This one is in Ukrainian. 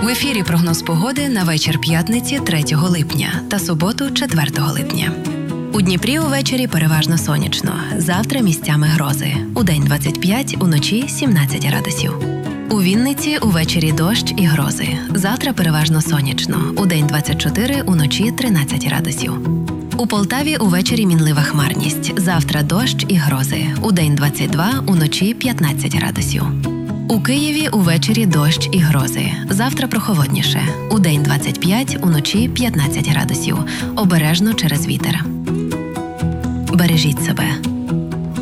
В ефірі прогноз погоди на вечір п'ятниці 3 липня та суботу 4 липня. У Дніпрі увечері переважно сонячно. Завтра місцями грози. Удень 25, уночі 17 градусів. У Вінниці увечері дощ і грози. Завтра переважно сонячно. Удень 24, уночі 13 градусів. У Полтаві увечері мінлива хмарність. Завтра дощ і грози. Удень 22, уночі 15 градусів. У Києві увечері дощ і грози. Завтра прохолодніше. Удень 25, уночі 15 градусів. Обережно через вітер. Бережіть себе.